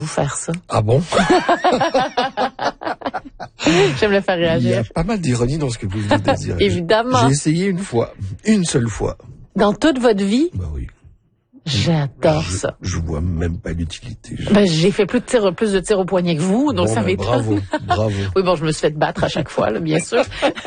vous faire ça. Ah bon? J'aime le faire réagir. Il y a pas mal d'ironie dans ce que vous venez de dire. Évidemment. J'ai essayé une seule fois. Dans toute votre vie? Bah oui. J'adore ça. Je vois même pas l'utilité. J'ai fait plus de tirs au poignet que vous, donc ça m'étonne. Bravo. Oui, bon, je me suis fait battre à chaque fois, là, bien sûr.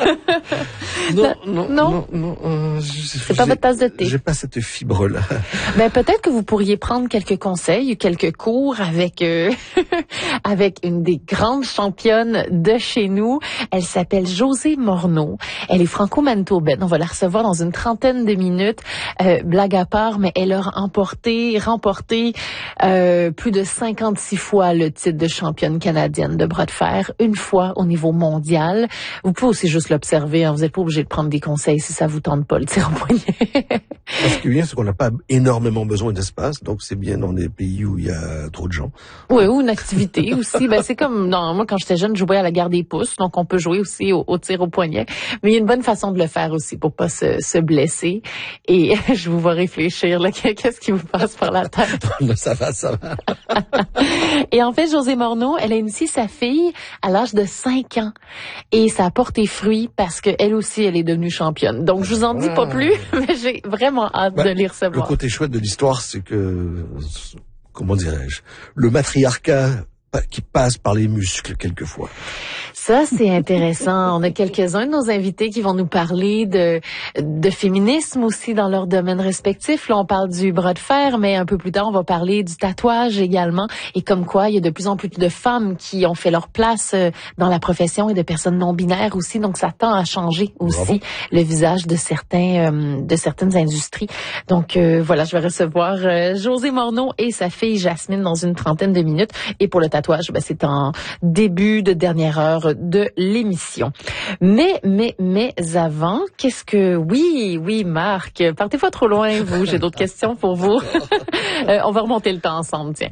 Non. C'est pas votre tasse de thé. J'ai pas cette fibre-là. Peut-être que vous pourriez prendre quelques conseils, quelques cours avec avec une des grandes championnes de chez nous. Elle s'appelle Josée Morneau. Elle est franco-manitobaine. On va la recevoir dans une trentaine de minutes. Blague à part, mais elle a remporté plus de 56 fois le titre de championne canadienne de bras de fer, une fois au niveau mondial. Vous pouvez aussi juste l'observer, hein, vous n'êtes pas obligé de prendre des conseils si ça vous tente pas, le tir au poignet. Ce qui est bien, c'est qu'on n'a pas énormément besoin d'espace, donc c'est bien dans des pays où il y a trop de gens. Oui, ou une activité aussi. C'est comme, moi, quand j'étais jeune, je jouais à la guerre des pouces, donc on peut jouer aussi au tir au poignet. Mais il y a une bonne façon de le faire aussi pour pas se blesser. Et je vous vois réfléchir, là, qu'est-ce qui vous passe par la tête? Ça va. Et en fait, Josée Morneau, elle a initié sa fille à l'âge de 5 ans. Et ça a porté fruit parce que elle aussi, elle est devenue championne. Donc, je vous en dis pas plus, mais j'ai vraiment hâte de les recevoir. Le côté chouette de l'histoire, c'est que, comment dirais-je, le matriarcat qui passe par les muscles quelquefois. Ça, c'est intéressant. On a quelques-uns de nos invités qui vont nous parler de féminisme aussi dans leurs domaines respectifs. Là, on parle du bras de fer, mais un peu plus tard, on va parler du tatouage également. Et comme quoi, il y a de plus en plus de femmes qui ont fait leur place dans la profession et de personnes non-binaires aussi. Donc, ça tend à changer aussi le visage de certaines industries. Donc, voilà, je vais recevoir Josée Morneau et sa fille Jasmine dans une trentaine de minutes. Et pour le tatouage, c'est en début de dernière heure de l'émission. Mais avant, oui, Marc, partez pas trop loin, vous, j'ai d'autres questions pour vous. On va remonter le temps ensemble, tiens.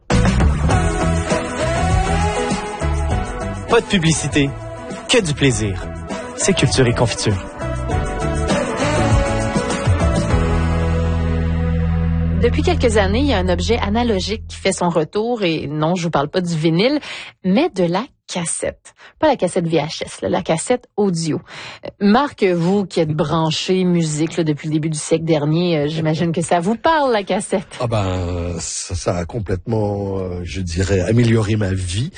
Pas de publicité, que du plaisir. C'est Culture et Confiture. Depuis quelques années, il y a un objet analogique qui fait son retour et non, je vous parle pas du vinyle, mais de la cassette. Pas la cassette VHS, la cassette audio. Marc, vous qui êtes branché musique depuis le début du siècle dernier, j'imagine que ça vous parle, la cassette. Ça a complètement, je dirais, amélioré ma vie.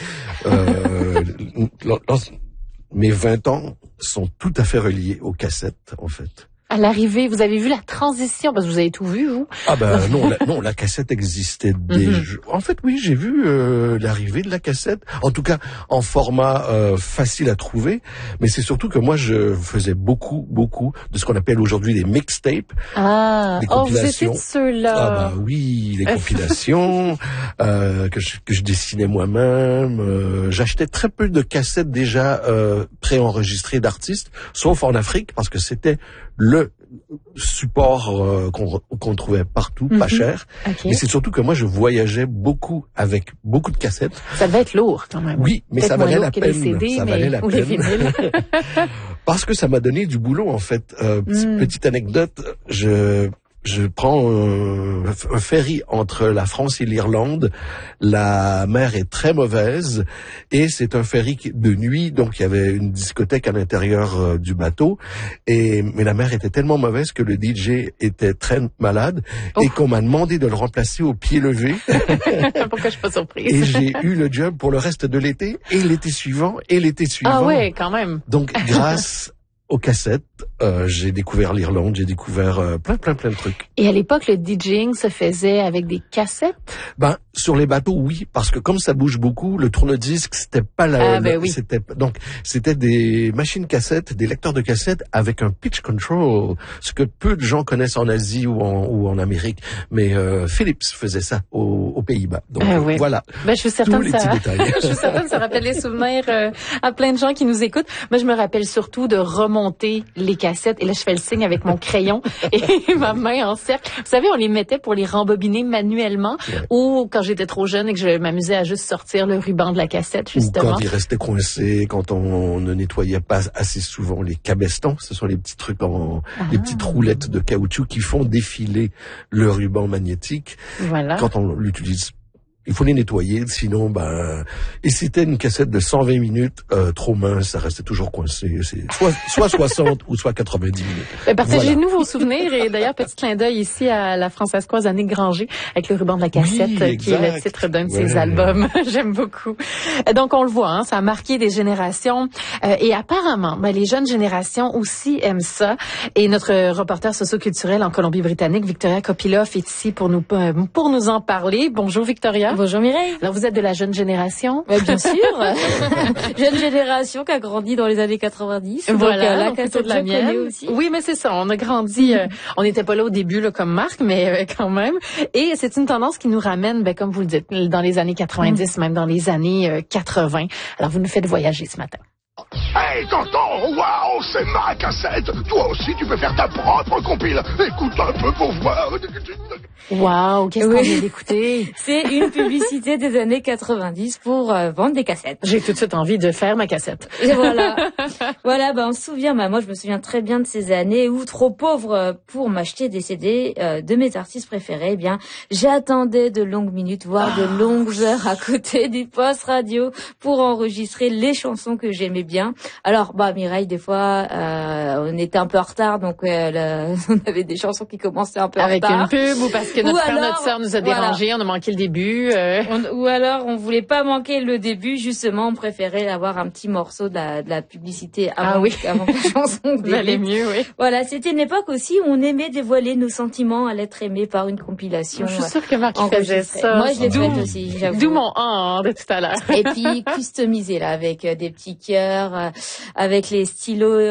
Mes 20 ans sont tout à fait reliés aux cassettes, en fait. À l'arrivée, vous avez vu la transition, parce que vous avez tout vu, vous? Non, la cassette existait déjà. En fait, oui, j'ai vu l'arrivée de la cassette, en tout cas en format facile à trouver, mais c'est surtout que moi, je faisais beaucoup de ce qu'on appelle aujourd'hui des mixtapes. Des compilations. Vous étiez de ceux-là. Oui, les compilations que je dessinais moi-même. J'achetais très peu de cassettes déjà préenregistrées d'artistes, sauf en Afrique, parce que c'était le support qu'on trouvait partout, pas cher. Okay. Mais c'est surtout que moi, je voyageais beaucoup avec beaucoup de cassettes. Ça devait être lourd quand même. Oui, mais ça valait la peine. Ça valait la peine. Parce que ça m'a donné du boulot, en fait. Petite anecdote, je prends un ferry entre la France et l'Irlande. La mer est très mauvaise et c'est un ferry de nuit, donc il y avait une discothèque à l'intérieur du bateau. Mais la mer était tellement mauvaise que le DJ était très malade et qu'on m'a demandé de le remplacer au pied levé. Pourquoi je suis pas surprise? Et j'ai eu le job pour le reste de l'été et l'été suivant et l'été suivant. Ah ouais, quand même. Donc grâce aux cassettes, j'ai découvert l'Irlande, j'ai découvert plein de trucs. Et à l'époque, le DJing se faisait avec des cassettes? Sur les bateaux, oui, parce que comme ça bouge beaucoup, le tourne-disque, c'était pas c'était des machines cassettes, des lecteurs de cassettes avec un pitch control, ce que peu de gens connaissent en Asie ou en Amérique. Mais Philips faisait ça aux Pays-Bas. Donc voilà. Je suis certaine que ça rappelle les souvenirs à plein de gens qui nous écoutent. Moi, je me rappelle surtout de remonter les cassettes. Et là, je fais le signe avec mon crayon et ma main en cercle. Vous savez, on les mettait pour les rembobiner manuellement ou quand j'étais trop jeune et que je m'amusais à juste sortir le ruban de la cassette, justement. Ou quand il restait coincé, quand on ne nettoyait pas assez souvent les cabestans. Ce sont les petits trucs les petites roulettes de caoutchouc qui font défiler le ruban magnétique. Voilà. Quand on l'utilise Il faut les nettoyer, sinon, et si c'était une cassette de 120 minutes, trop mince, ça restait toujours coincé. C'est soit 60 ou soit 90 minutes. Partagez-nous vos souvenirs et d'ailleurs, petit clin d'œil ici à la Françoise Annick Granger avec le ruban de la cassette, qui est le titre d'un de ses albums. J'aime beaucoup. Donc, on le voit, ça a marqué des générations et apparemment, les jeunes générations aussi aiment ça. Et notre reporter socio-culturel en Colombie-Britannique, Victoria Kopilov, est ici pour nous en parler. Bonjour Victoria. Bonjour Mireille. Alors vous êtes de la jeune génération? Bien sûr. Jeune génération qui a grandi dans les années 90. Voilà, donc, la cassette de la mienne aussi. Oui, mais c'est ça, on a grandi, on n'était pas là au début là, comme Marc, mais quand même. Et c'est une tendance qui nous ramène, comme vous le dites, dans les années 90, même dans les années 80. Alors vous nous faites voyager ce matin. Hey, tonton, waouh, c'est ma cassette. Toi aussi, tu peux faire ta propre compile. Écoute un peu pour voir. Waouh, qu'est-ce qu'on vient d'écouter? C'est une publicité des années 90 pour vendre des cassettes. J'ai tout de suite envie de faire ma cassette. Et voilà. On se souvient, moi je me souviens très bien de ces années où, trop pauvre pour m'acheter des CD de mes artistes préférés, j'attendais de longues minutes, voire de longues heures à côté du poste radio pour enregistrer les chansons que j'aimais bien. Alors, Mireille, des fois, on était un peu en retard, donc on avait des chansons qui commençaient un peu en retard. Avec une pub ou parce que notre sœur nous a dérangé, on a manqué le début. Ou alors, on voulait pas manquer le début, justement, on préférait avoir un petit morceau de la publicité avant que la chanson valait mieux, oui. Voilà, c'était une époque aussi où on aimait dévoiler nos sentiments à l'être aimé par une compilation. Je suis sûre que Marc faisait ça. Moi, je l'ai fait aussi, j'avoue. D'où mon de tout à l'heure. Et puis, customisé, là, avec des petits cœurs, avec les stylos,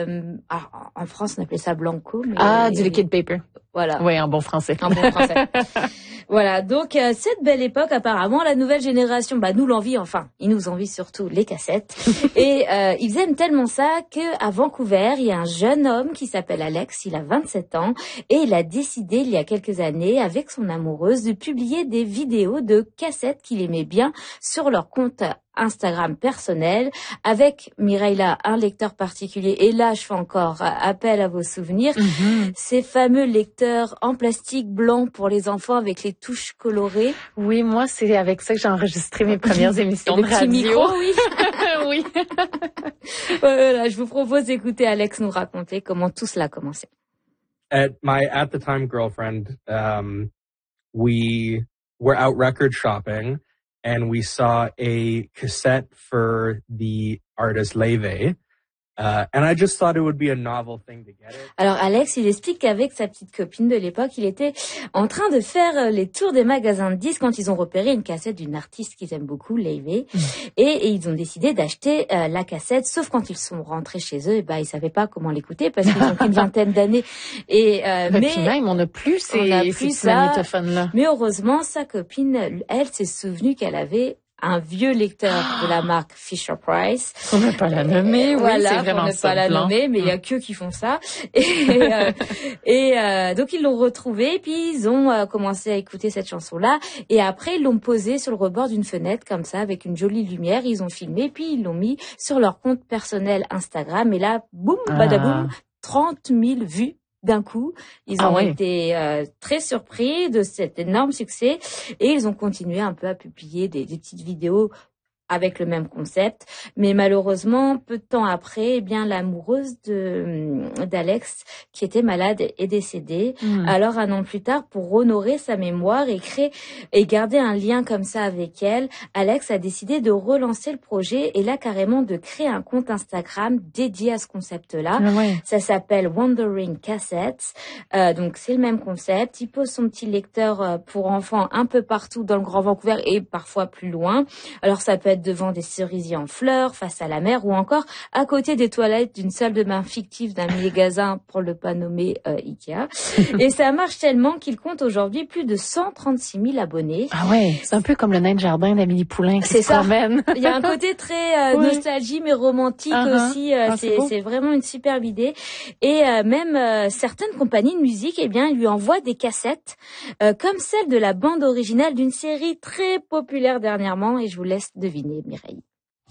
en France, on appelait ça Blanco. Mais du liquid paper. Voilà. Oui, en bon français. En bon français. Voilà. Donc, cette belle époque, apparemment, la nouvelle génération, nous l'envie, ils nous envient surtout les cassettes. Et, ils aiment tellement ça qu'à Vancouver, il y a un jeune homme qui s'appelle Alex, il a 27 ans, et il a décidé, il y a quelques années, avec son amoureuse, de publier des vidéos de cassettes qu'il aimait bien sur leur compte Instagram personnel, avec Mireille là, un lecteur particulier. Et là, je fais encore appel à vos souvenirs. Ces fameux lecteurs en plastique blanc pour les enfants avec les touches colorées. Oui, moi, c'est avec ça que j'ai enregistré mes premières émissions de radio. Micro, oui. Oui. Voilà, je vous propose d'écouter Alex nous raconter comment tout cela a commencé. At the time girlfriend, we were out record shopping. And we saw a cassette for the artist Leve. And I just thought it would be a novel thing to get it. Alors Alex, il explique qu'avec sa petite copine de l'époque, il était en train de faire les tours des magasins de disques quand ils ont repéré une cassette d'une artiste qu'ils aiment beaucoup, Leve. Et ils ont décidé d'acheter la cassette, sauf quand ils sont rentrés chez eux, ils savaient pas comment l'écouter parce qu'ils ont pris une vingtaine d'années. Et mais puis même, on n'a plus ces magnétophones-là. Mais heureusement, sa copine, elle, s'est souvenue qu'elle avait un vieux lecteur de la marque Fisher-Price. On ne va pas la nommer, voilà, c'est vraiment on ne pas la nommer, mais il y a qu'eux qui font ça. Et donc ils l'ont retrouvé, puis ils ont commencé à écouter cette chanson-là, et après ils l'ont posée sur le rebord d'une fenêtre comme ça, avec une jolie lumière. Ils ont filmé, puis ils l'ont mis sur leur compte personnel Instagram, et là, boum, badaboum, 30 000 vues. D'un coup, ils ont été très surpris de cet énorme succès, et ils ont continué un peu à publier des petites vidéos avec le même concept. Mais malheureusement, peu de temps après, l'amoureuse d'Alex, qui était malade, est décédée. Alors, un an plus tard, pour honorer sa mémoire et garder un lien comme ça avec elle, Alex a décidé de relancer le projet, et là, carrément, de créer un compte Instagram dédié à ce concept-là. Ça s'appelle Wandering Cassettes. Donc, c'est le même concept. Il pose son petit lecteur pour enfants un peu partout dans le Grand Vancouver et parfois plus loin. Alors, ça peut être devant des cerisiers en fleurs, face à la mer, ou encore à côté des toilettes d'une salle de bain fictive d'un magasin, pour ne pas nommer Ikea. Et ça marche tellement qu'il compte aujourd'hui plus de 136 000 abonnés. Ah ouais, c'est un peu comme le nain de jardin d'Amélie Poulain qui se promène. Il y a un côté très nostalgie, mais romantique aussi. C'est vraiment une superbe idée. Et même certaines compagnies de musique, lui envoient des cassettes comme celle de la bande originale d'une série très populaire dernièrement, et je vous laisse deviner, Mireille.